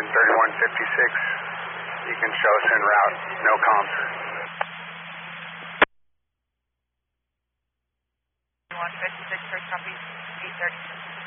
engine 3156. You can show us en route, no comms. 3156, first copy, 830.